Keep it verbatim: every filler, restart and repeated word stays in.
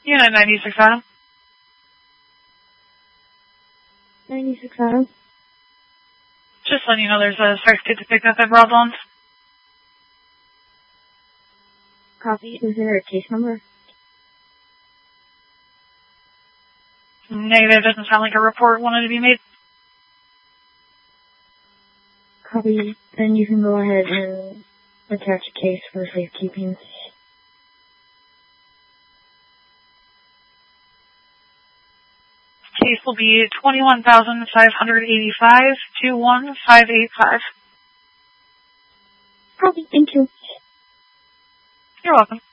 Unit ninety-six Adam. ninety-six Adam. Just letting you know there's a strike state to pick up at Broadlands. Copy. Is there a case number? Negative. Doesn't sound like a report wanted to be made. Copy. Then you can go ahead and attach a case for safekeeping. Case will be twenty-one thousand five hundred eighty-five, two one five eight five. Copy. Thank you. You're welcome.